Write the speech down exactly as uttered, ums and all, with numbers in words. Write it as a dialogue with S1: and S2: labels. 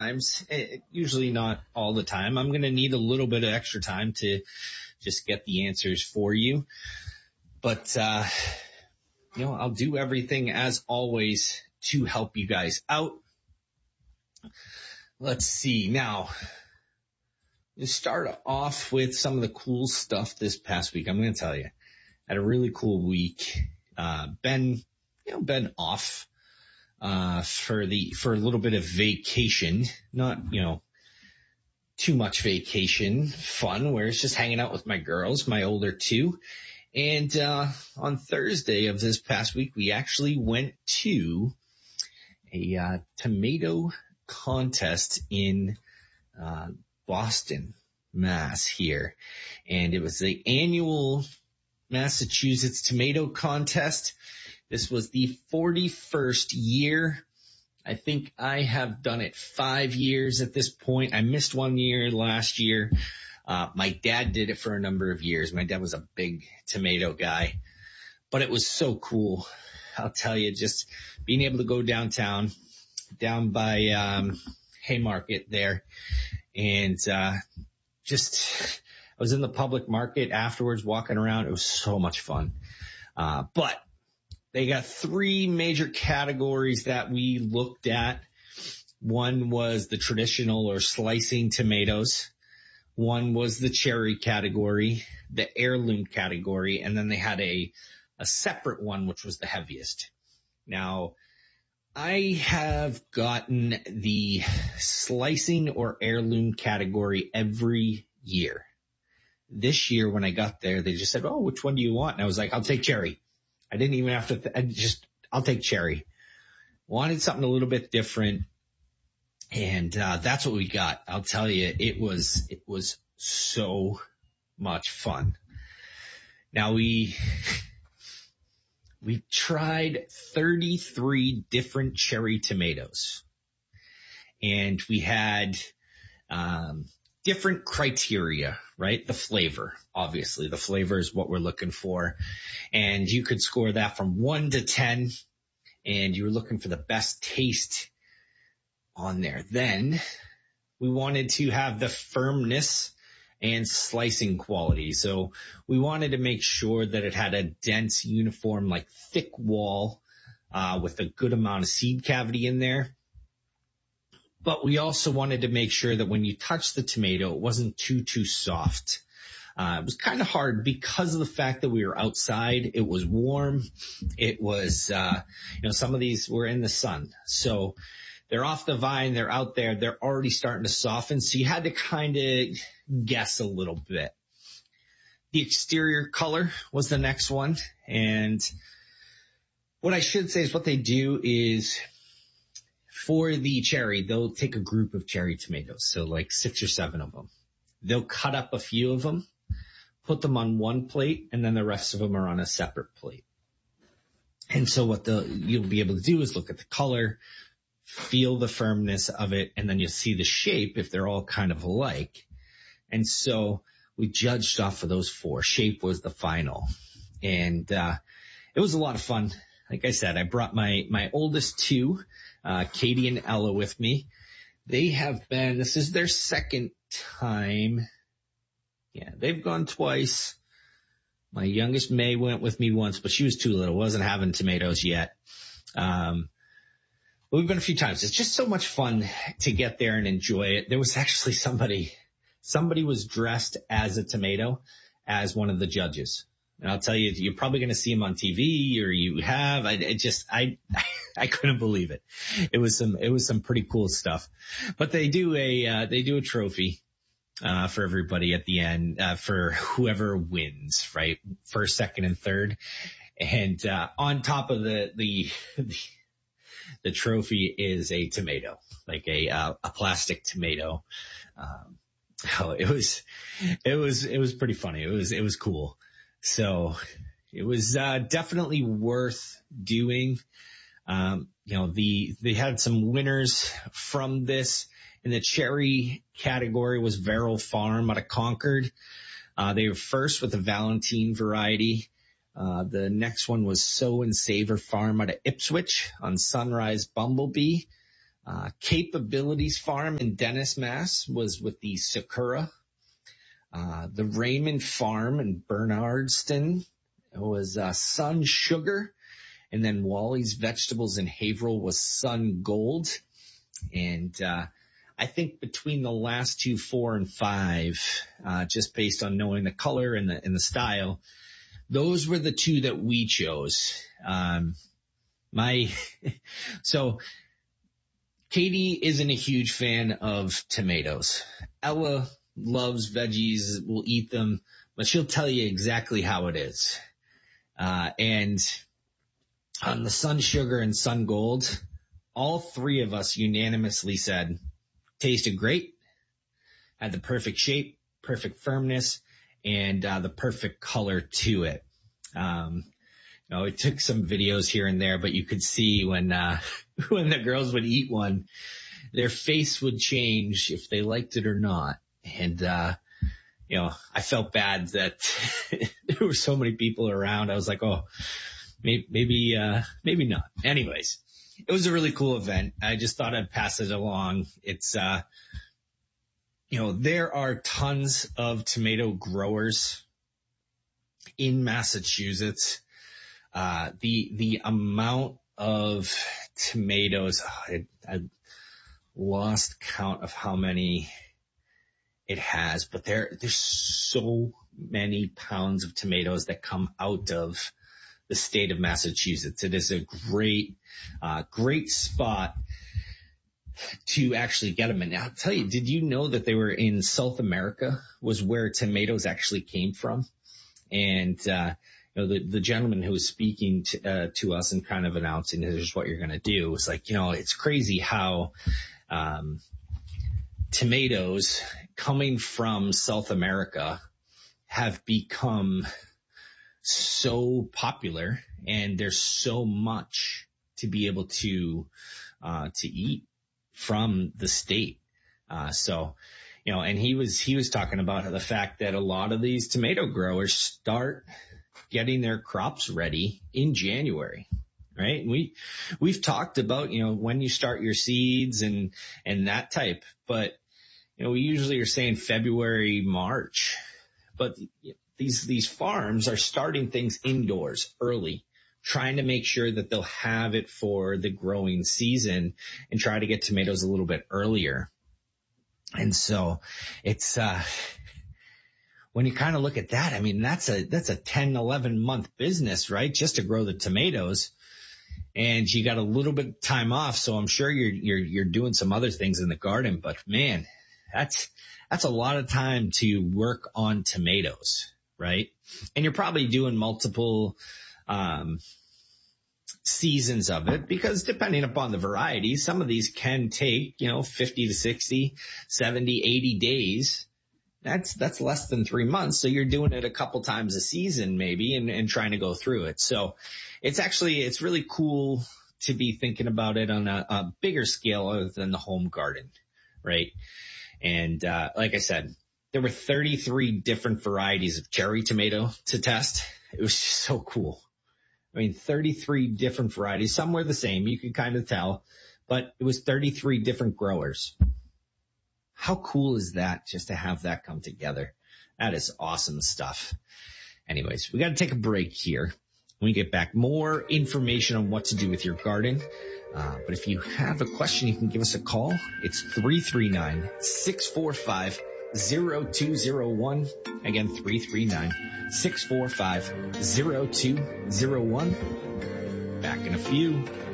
S1: sometimes, usually not all the time. I'm going to need a little bit of extra time to just get the answers for you. But, uh, you know, I'll do everything as always to help you guys out. Let's see. Now, to start off with some of the cool stuff this past week, I'm going to tell you, I had a really cool week. Uh, been, you know, been off, uh, for the, for a little bit of vacation, not, you know, too much vacation fun where it's just hanging out with my girls, my older two. And, uh, on Thursday of this past week, we actually went to a, uh, tomato contest in, uh, Boston, Mass here. And it was the annual Massachusetts Tomato Contest. This was the forty-first year. I think I have done it five years at this point. I missed one year last year. Uh, my dad did it for a number of years. My dad was a big tomato guy, but it was so cool. I'll tell you, just being able to go downtown, down by, um, Haymarket there, and, uh, just, I was in the public market afterwards walking around. It was so much fun. Uh, but they got three major categories that we looked at. One was the traditional or slicing tomatoes. One was the cherry category, the heirloom category, and then they had a, a separate one, which was the heaviest. Now, I have gotten the slicing or heirloom category every year. This year when I got there, they just said, oh, which one do you want? And I was like, I'll take cherry. I didn't even have to, th- I just, I'll take cherry. Wanted something a little bit different. And, uh, that's what we got. I'll tell you, it was, it was so much fun. Now we, we tried thirty-three different cherry tomatoes, and we had, um, different criteria, right? The flavor, obviously the flavor is what we're looking for. And you could score that from one to ten, and you were looking for the best taste on there. Then we wanted to have the firmness and slicing quality. So we wanted to make sure that it had a dense, uniform, like thick wall, uh, with a good amount of seed cavity in there. But we also wanted to make sure that when you touch the tomato, it wasn't too, too soft. Uh, it was kind of hard because of the fact that we were outside. It was warm. It was, uh, you know, some of these were in the sun. So they're off the vine. They're out there. They're already starting to soften. So you had to kind of guess a little bit. The exterior color was the next one. And what I should say is what they do is for the cherry, they'll take a group of cherry tomatoes. So like six or seven of them. They'll cut up a few of them, put them on one plate, and then the rest of them are on a separate plate. And so what the, you'll be able to do is look at the color, feel the firmness of it, and then you'll see the shape if they're all kind of alike. And so we judged off of those four. Shape was the final. And, uh, it was a lot of fun. Like I said, I brought my, my oldest two, uh, Katie and Ella with me. They have been, this is their second time. Yeah, they've gone twice. My youngest May went with me once, but she was too little, wasn't having tomatoes yet. Um, but we've been a few times. It's just so much fun to get there and enjoy it. There was actually somebody, somebody was dressed as a tomato as one of the judges. And I'll tell you, you're probably going to see him on T V, or you have. I it just, I, I couldn't believe it. It was some, it was some pretty cool stuff. But they do a, uh, they do a trophy, uh, for everybody at the end, uh, for whoever wins, right? First, second, and third. And, uh, on top of the, the, the, the trophy is a tomato, like a, uh, a plastic tomato. Um, oh, it was, it was, it was pretty funny. It was, it was cool. So it was, uh, definitely worth doing. Um, you know, the, they had some winners from this. In the cherry category was Verrill Farm out of Concord. Uh, they were first with the Valentine variety. Uh, the next one was Sow and Savor Farm out of Ipswich on Sunrise Bumblebee. Uh, Capabilities Farm in Dennis, Mass was with the Sakura. Uh, the Raymond Farm in Bernardston was uh, Sun Sugar. And then Wally's Vegetables in Haverhill was Sun Gold. And uh, I think between the last two, four and five, uh, just based on knowing the color and the, and the style, those were the two that we chose. Um, my, so Katie isn't a huge fan of tomatoes. Ella loves veggies, will eat them, but she'll tell you exactly how it is. Uh, and on the Sun Sugar and Sun Gold, all three of us unanimously said, tasted great, had the perfect shape, perfect firmness, and uh, the perfect color to it. Um, you know, it took some videos here and there, but you could see when uh, when the girls would eat one, their face would change if they liked it or not. And, uh, you know, I felt bad that there were so many people around. I was like, oh, maybe, maybe, uh, maybe not. Anyways, it was a really cool event. I just thought I'd pass it along. It's, uh, you know, there are tons of tomato growers in Massachusetts. Uh, the, the amount of tomatoes, oh, I, I lost count of how many it has, but there, there's so many pounds of tomatoes that come out of the state of Massachusetts. It is a great, uh, great spot to actually get them. And I'll tell you, did you know that they were in South America was where tomatoes actually came from? And, uh, you know, the, the gentleman who was speaking to, uh, to us and kind of announcing here's what you're going to do was like, you know, it's crazy how, um, tomatoes coming from South America have become so popular, and there's so much to be able to, uh, to eat from the state. Uh, so, you know, and he was, he was talking about the fact that a lot of these tomato growers start getting their crops ready in January. Right. And we, we've talked about, you know, when you start your seeds and, and that type, but, you know, we usually are saying February, March, but these, these farms are starting things indoors early, trying to make sure that they'll have it for the growing season and try to get tomatoes a little bit earlier. And so it's, uh, when you kind of look at that, I mean, that's a, that's a ten, eleven month business, right? Just to grow the tomatoes. And you got a little bit of time off. So I'm sure you're, you're, you're doing some other things in the garden, but man, that's, that's a lot of time to work on tomatoes, right? And you're probably doing multiple, um, seasons of it because depending upon the variety, some of these can take, you know, fifty to sixty, seventy, eighty days. That's, that's less than three months. So you're doing it a couple times a season maybe and, and trying to go through it. So it's actually, it's really cool to be thinking about it on a, a bigger scale other than the home garden, right? And, uh, like I said, there were thirty-three different varieties of cherry tomato to test. It was just so cool. I mean, thirty-three different varieties. Some were the same. You could kind of tell, but it was thirty-three different growers. How cool is that just to have that come together? That is awesome stuff. Anyways, we got to take a break here. When we get back, more information on what to do with your garden. Uh, but if you have a question, you can give us a call. It's three three nine, six four five, zero two zero one. Again, three three nine, six four five, zero two zero one. Back in a few.